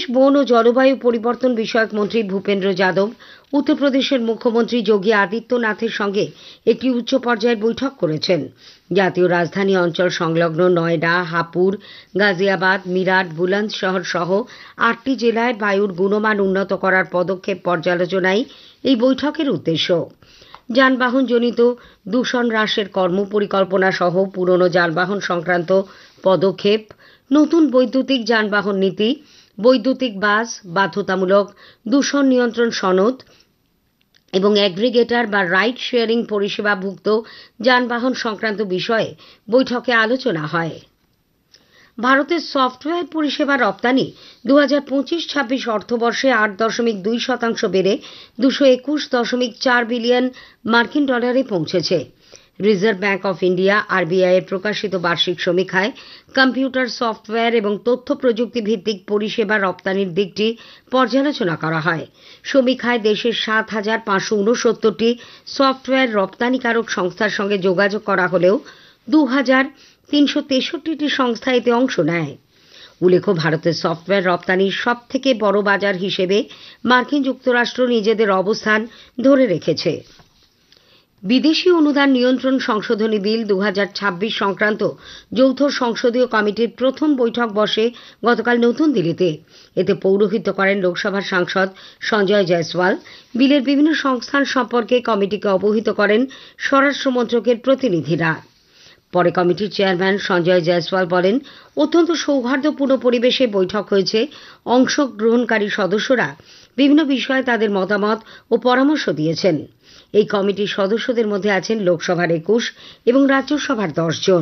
বন ও জলবায়ু পরিবর্তন বিষয়ক মন্ত্রী ভূপেন্দ্র যাদব উত্তরপ্রদেশের মুখ্যমন্ত্রী যোগী আদিত্যনাথের সঙ্গে একটি উচ্চ পর্যায়ের বৈঠক করেছেন। জাতীয় রাজধানী অঞ্চল সংলগ্ন নয়ডা, হাপুর, গাজিয়াবাদ, মিরাট, বুলন্দশহর সহ 8টি জেলায় বায়ুর গুণমান উন্নত করার পদক্ষেপ পর্যালোচনাই এই বৈঠকের উদ্দেশ্য। যানবাহনজনিত দূষণ হ্রাসের কর্মপরিকল্পনা সহ পুরনো যানবাহন সংক্রান্ত পদক্ষেপ, নতুন বৈদ্যুতিক যানবাহন নীতি, বৈদ্যুতিক বাস, বাধ্যতামূলক দূষণ নিয়ন্ত্রণ সনদ এবং অ্যাগ্রিগেটর বা রাইড শেয়ারিং পরিষেবাভুক্ত যানবাহন সংক্রান্ত বিষয়ে বৈঠকে আলোচনা হয়। ভারতের সফটওয়্যার পরিষেবা রপ্তানি 2025-26 অর্থবর্ষে 8.2% বেড়ে 221.4 বিলিয়ন মার্কিন ডলারে পৌঁছেছে। Reserve bank of India RBI এর প্রকাশিত বার্ষিক সমীক্ষায় কম্পিউটার সফটওয়্যার এবং তথ্য প্রযুক্তি ভিত্তিক পরিষেবা রপ্তানির দিকটি পর্যালোচনা করা হয়। সমীক্ষায় দেশের 7,569টি সফটওয়্যার রপ্তানিকারক সংস্থার সঙ্গে যোগাযোগ করা হলেও 2,363টি সংস্থা এতে অংশ নেয়। উল্লেখ্য, ভারতের সফটওয়্যার রপ্তানির সব থেকে বড় বাজার হিসেবে মার্কিন যুক্তরাষ্ট্র নিজেদের অবস্থান ধরে রেখেছে। বিদেশি অনুদান নিয়ন্ত্রণ সংশোধনী বিল 2026 সংক্রান্ত যৌথ সংসদীয় কমিটির প্রথম বৈঠক বসে গতকাল নতুন দিল্লিতে। এতে পৌরোহিত্য করেন লোকসভার সাংসদ সঞ্জয় জয়সওয়াল। বিলের বিভিন্ন সংস্থান সম্পর্কে কমিটিকে অবহিত করেন স্বরাষ্ট্র মন্ত্রকের প্রতিনিধিরা। পরে কমিটির চেয়ারম্যান সঞ্জয় জয়সওয়াল বলেন, অত্যন্ত সৌহার্দ্যপূর্ণ পরিবেশে বৈঠক হয়েছে। অংশগ্রহণকারী সদস্যরা বিভিন্ন বিষয়ে তাদের মতামত ও পরামর্শ দিয়েছেন। এই কমিটির সদস্যদের মধ্যে আছেন লোকসভার 21 এবং রাজ্যসভার 10 জন।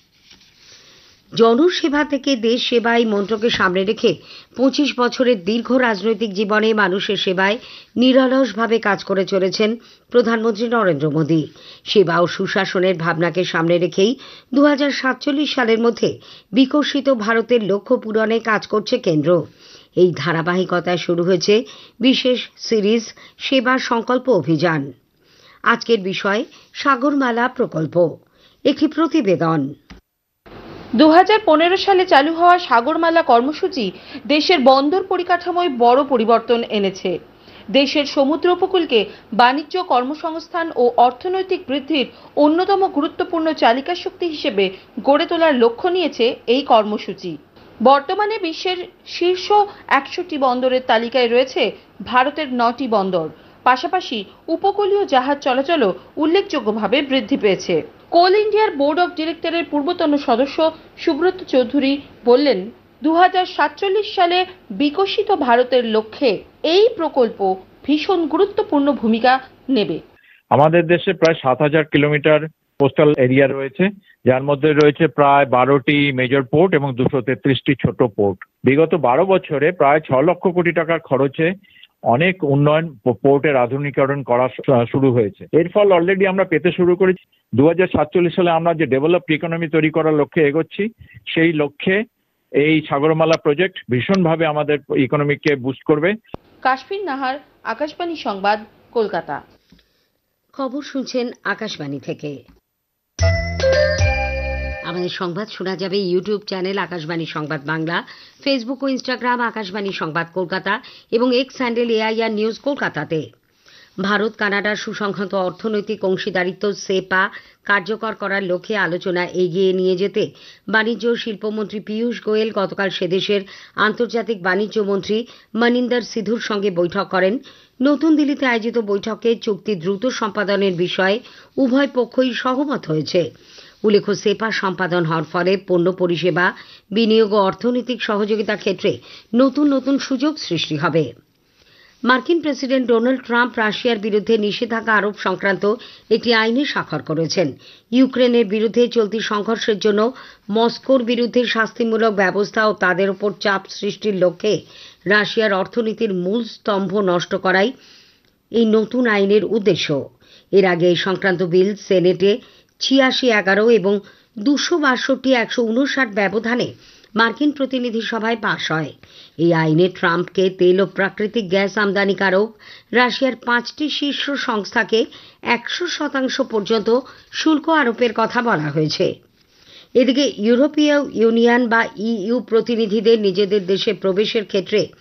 জনসেবা থেকে দেশ সেবা এই মন্ত্রকে সামনে রেখে 25 বছরের দীর্ঘ রাজনৈতিক জীবনে মানুষের সেবায় নিরলসভাবে কাজ করে চলেছেন প্রধানমন্ত্রী নরেন্দ্র মোদী। সেবা ও সুশাসনের ভাবনাকে সামনে রেখেই 2047 সালের মধ্যে বিকশিত ভারতের লক্ষ্য পূরণে কাজ করছে কেন্দ্র। এই ধারাবাহিকতায় শুরু হয়েছে বিশেষ সিরিজ সেবা সংকল্প অভিযান। আজকের বিষয় সাগরমালা প্রকল্প। একটি প্রতিবেদন। 2015 সালে চালু হওয়া সাগরমালা কর্মসূচি দেশের বন্দর পরিকাঠামোয় বড় পরিবর্তন এনেছে। দেশের সমুদ্র উপকূলকে বাণিজ্য, কর্মসংস্থান ও অর্থনৈতিক বৃদ্ধির অন্যতম গুরুত্বপূর্ণ চালিকা শক্তি হিসেবে গড়ে তোলার লক্ষ্য নিয়েছে এই কর্মসূচি। বর্তমানে বিশ্বের শীর্ষ 100টি বন্দরের তালিকায় রয়েছে ভারতের 9টি বন্দর। পাশাপাশি উপকূলীয় জাহাজ চলাচলও উল্লেখযোগ্যভাবে বৃদ্ধি পেয়েছে। কোল ইন্ডিয়ার বোর্ড অব ডিরেক্টরের পূর্বতন সদস্য সুব্রত চৌধুরী বললেন, 2047 সালে বিকশিত ভারতের লক্ষ্যে এই প্রকল্প ভীষণ গুরুত্বপূর্ণ ভূমিকা নেবে। আমাদের দেশে প্রায় 7,000 কিলোমিটার কোস্টাল এরিয়া রয়েছে, যার মধ্যে রয়েছে প্রায় 12টি মেজর পোর্ট এবং 233টি ছোট পোর্ট। বিগত 12 বছরে প্রায় 6 লক্ষ কোটি টাকার খরচে অনেক উন্নয়ন পোর্টের আধুনিকীকরণ করা শুরু হয়েছে। এর ফল অলরেডি আমরা পেতে শুরু করেছি। 2047 সালে আমরা যে ডেভেলপড ইকোনমি তৈরি করার লক্ষ্যে এগোচ্ছি, সেই লক্ষ্যে এই সাগরমালা প্রজেক্ট ভীষণভাবে আমাদের ইকোনমিকে বুস্ট করবে। কাশফিন নাহার, আকাশবাণী সংবাদ, কলকাতা। খবর শুনছেন আকাশবাণী থেকে। আমাদের সংবাদ শোনা যাবে ইউটিউব চ্যানেল আকাশবাণী সংবাদ বাংলা, ফেসবুক ও ইনস্টাগ্রাম আকাশবাণী সংবাদ কলকাতা এবং এক্স হ্যান্ডেল AIR নিউজ কলকাতাতে। ভারত কানাডার সুসংহত অর্থনৈতিক অংশীদারিত্ব সেপা কার্যকর করার লক্ষ্যে আলোচনা এগিয়ে নিয়ে যেতে বাণিজ্য ও শিল্পমন্ত্রী পীযূষ গোয়েল গতকাল সেদেশের আন্তর্জাতিক বাণিজ্য মন্ত্রী মনিন্দর সিধুর সঙ্গে বৈঠক করেন। নতুন দিল্লিতে আয়োজিত বৈঠকে চুক্তি দ্রুত সম্পাদনের বিষয়ে উভয় পক্ষই সহমত হয়েছে। উল্লেখ্য, সেপা সম্পাদন হওয়ার ফলে পণ্য পরিষেবা, বিনিয়োগ ও অর্থনৈতিক সহযোগিতা ক্ষেত্রে নতুন নতুন সুযোগ সৃষ্টি হবে। মার্কিন প্রেসিডেন্ট ডোনাল্ড ট্রাম্প রাশিয়ার বিরুদ্ধে নিষেধাজ্ঞা আরোপ সংক্রান্ত একটি আইনে স্বাক্ষর করেছেন। ইউক্রেনের বিরুদ্ধে চলতি সংঘর্ষের জন্য মস্কোর বিরুদ্ধে শাস্তিমূলক ব্যবস্থা ও তাদের ওপর চাপ সৃষ্টির লক্ষ্যে রাশিয়ার অর্থনীতির মূল স্তম্ভ নষ্ট করাই এই নতুন আইনের উদ্দেশ্য। এর আগে এই সংক্রান্ত বিল সেনেটে 86-11 এবং 262-159 ব্যবধানে মার্কিন প্রতিনিধি সভায় পাশ হয়। এই আইনে ট্রাম্পকে তেল ও প্রাকৃতিক গ্যাস আমদানিকারক রাশিয়ার 5টি শীর্ষ সংস্থাকে 100% পর্যন্ত শুল্ক আরোপের কথা বলা হয়েছে। এদিকে ইউরোপীয় ইউনিয়ন বা EU প্রতিনিধিদের নিজেদের দেশে প্রবেশের ক্ষেত্রে